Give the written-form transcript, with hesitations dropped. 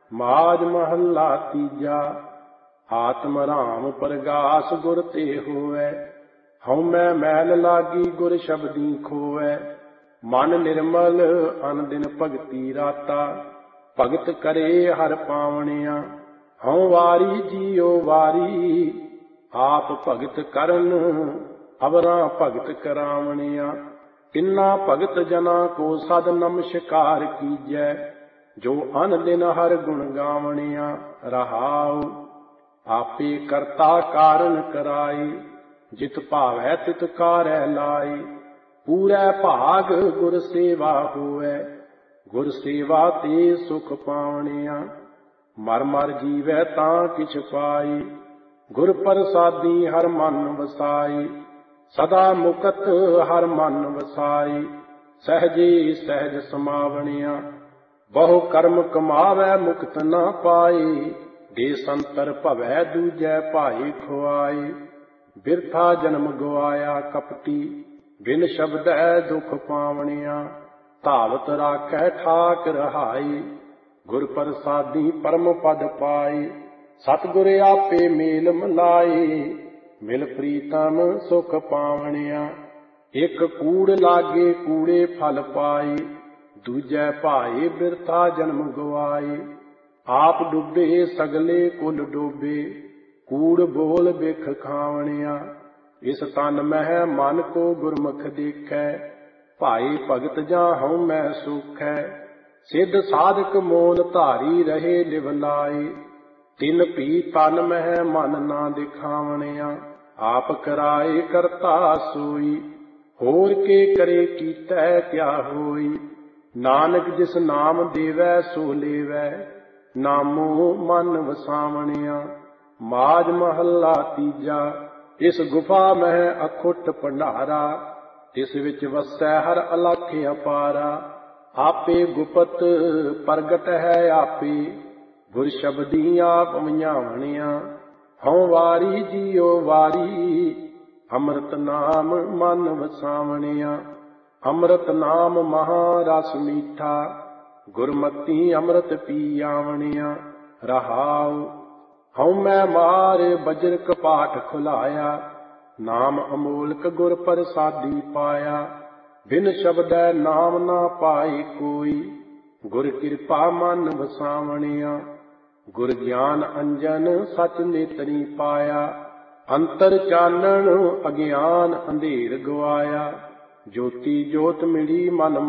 ਮਾਝ ਮਹੱਲਾ ਤੀਜਾ। ਆਤਮ ਰਾਮ ਪ੍ਰਗਾਸ ਗੁਰ ਤੇ ਹੋਵੈ, ਹਉਮੈ ਮੈਲ ਲਾਗੀ ਗੁਰ ਸ਼ਬਦੀ ਖੋਵੈ। ਮਨ ਨਿਰਮਲ ਅਨ ਦਿਨ ਭਗਤੀ ਰਾਤਾ, ਭਗਤ ਕਰੇ ਹਰ ਪਾਵਣਿਆ। ਹਉ ਵਾਰੀ ਜੀਉ ਵਾਰੀ, ਆਪ ਭਗਤ ਕਰਨ ਅਵਰਾਂ ਭਗਤ ਕਰਾਵਣਿਆ। ਤਿੰਨਾ ਭਗਤ ਜਨਾ ਕੋ ਸਦ ਨਮਸਕਾਰ ਕੀਜੈ, ਜੋ ਅਨ ਦਿਨ ਹਰ ਗੁਣ ਗਾਵਣਿਆ। ਰਹਾਉ ਆਪੇ ਕਰਤਾ ਕਾਰਨ ਕਰਾਈ, ਜਿਤ ਭਾਵੈ ਤਿਤ ਕਾਰੈ ਲਾਈ। ਪੂਰੈ ਭਾਗ ਗੁਰ ਸੇਵਾ ਹੋਵੈ, ਗੁਰ ਸੇਵਾ ਤੇ ਸੁਖ ਪਾਵਣਿਆ। ਮਰ ਮਰ ਜੀਵੈ ਤਾਂ ਕਿਛ ਪਾਈ, ਗੁਰ ਪ੍ਰਸਾਦੀ ਹਰ ਮਨ ਵਸਾਈ। ਸਦਾ ਮੁਕਤ ਹਰ ਮਨ ਵਸਾਈ, ਸਹਿਜੇ ਸਹਿਜ ਸਮਾਵਣਿਆ। ਬਹੁ ਕਰਮ ਕਮਾਵੈ ਮੁਕਤ ਨਾ ਪਾਈ, ਦੇ ਸੰਤਰ ਭਵੈ ਦੂਜੈ ਭਾਈ ਖੁਆਈ। ਬਿਰਥਾ ਜਨਮ ਗਵਾਇਆ ਕਪਟੀ, ਬਿਨ ਸ਼ਬਦੈ ਦੁਖ ਪਾਵਣਿਆ। ਧਾਵਤ ਰਾਖੈ ਠਾਕ ਰਹਾਈ, ਗੁਰ ਪ੍ਰਸਾਦੀ ਪਰਮ ਪਦ ਪਾਈ। ਸਤਿਗੁਰ ਆਪੇ ਮੇਲ ਮਿਲਾਈ, ਮਿਲ ਪ੍ਰੀਤਮ ਸੁਖ ਪਾਵਣਿਆ। ਇੱਕ ਕੂੜ ਲਾਗੇ ਕੂੜੇ ਫਲ ਪਾਈ, ਦੂਜੈ ਭਾਈ ਬਿਰਥਾ ਜਨਮ ਗਵਾਈ। ਆਪ ਡੁੱਬੇ ਸਗਲੇ ਕੁਲ ਡੋਬੇ, ਕੂੜ ਬੋਲ ਬਿਖ ਖਾਵਣਿਆ। ਇਸ ਤਨ ਮਹਿ ਮਨ ਕੋ ਗੁਰਮੁਖ ਦੇਖੈ, ਭਾਈ ਭਗਤ ਜਾਂ ਹਉਮੈ ਸੁਖੈ। ਸਿੱਧ ਸਾਧਕ ਮੋਨ ਧਾਰੀ ਰਹੇ ਲਿਵ ਲਾਈ, ਤਿਨ ਭੀ ਤਨ ਮਹਿ ਮਨ ਨਾ ਦਿਖਾਵਣਿਆ। ਆਪ ਕਰਾਏ ਕਰਤਾ ਸੋਈ, ਹੋਰ ਕੇ ਕਰੇ ਕੀਤੈ ਕਿਆ ਹੋਈ। ਨਾਨਕ ਜਿਸ ਨਾਮ ਦੇਵੈ ਸੋ ਲੇਵੈ, ਨਾਮੋ ਮਨ ਵਸਾਵਣਿਆ। ਮਾਝ ਮਹੱਲਾ ਤੀਜਾ। ਇਸ ਗੁਫਾ ਮਹਿ ਅਖੁੱਟ ਭੰਡਾਰਾ, ਤਿਸ ਵਿੱਚ ਵਸੈ ਹਰ ਅਲਖ ਅਪਾਰਾ। ਆਪੇ ਗੁਪਤ ਪ੍ਰਗਟ ਹੈ ਆਪੇ, ਗੁਰ ਸ਼ਬਦੀ ਆਪ ਵਣਿਆ। ਹਉ ਵਾਰੀ ਜੀਉ ਵਾਰੀ, ਅੰਮ੍ਰਿਤ ਨਾਮ ਮਨ ਵਸਾਵਣਿਆ। ਅੰਮ੍ਰਿਤ ਨਾਮ ਮਹਾ ਰਸ ਮੀਠਾ, ਗੁਰਮਤੀ ਅੰਮ੍ਰਿਤ ਪੀ ਆਵਣਿਆ। ਰਹਾਉ ਹਉਮੈ ਮਾਰ ਬਜਰ ਕਪਾਟ ਖੁਲਾਇਆ, ਨਾਮ ਅਮੋਲਕ ਗੁਰ ਪ੍ਰਸਾਦੀ ਪਾਇਆ। ਬਿਨ ਸ਼ਬਦੈ ਨਾਮ ਨਾ ਪਾਈ ਕੋਈ, ਗੁਰ ਕਿਰਪਾ ਮਨ ਵਸਾਵਣਿਆ। ਗੁਰ ਗਿਆਨ ਅੰਜਨ ਸਚ ਨੇਤਰੀ ਪਾਇਆ, ਅੰਤਰ ਚਾਨਣ ਅਗਿਆਨ ਅੰਧੇਰ ਗਵਾਇਆ। ਜੋਤੀ ਜੋਤ ਮਿਲੀ ਮਨ